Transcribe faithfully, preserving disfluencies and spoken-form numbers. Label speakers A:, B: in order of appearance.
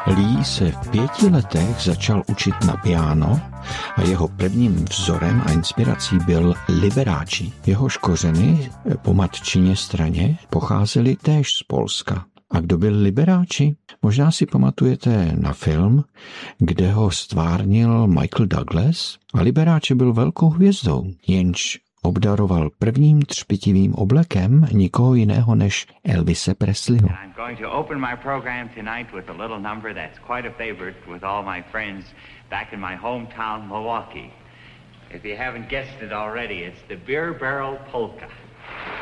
A: Lee se v pěti letech začal učit na piano a jeho prvním vzorem a inspirací byl Liberace. Jehož kořeny po matčině straně pocházely též z Polska. A kdo byl Liberace? Možná si pamatujete na film, kde ho stvárnil Michael Douglas a Liberace byl velkou hvězdou, jenž obdaroval prvním třpitivým oblekem nikoho jiného než Elvise Presleyho.
B: I'm going to open my program tonight with a little number that's quite a favorite with all my friends back in my hometown Milwaukee. If you haven't guessed it already, it's the Beer Barrel Polka.